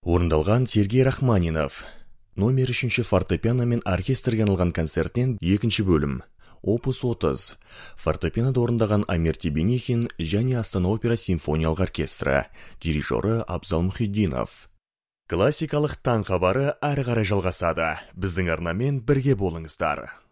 Орындалған Сергей Рахманинов. Номер 3 фортепиано мен оркестрге арналған концерттен 2 бөлім. Опус 30. Фортепианода орындаған Амир Тебенихин және Астана опера симфониялық оркестрі. Дирижері Абзал Мұхиддинов. Классикалық таң хабары әрі қарай жалғасады. Біздің арнамен бірге болыңыздар.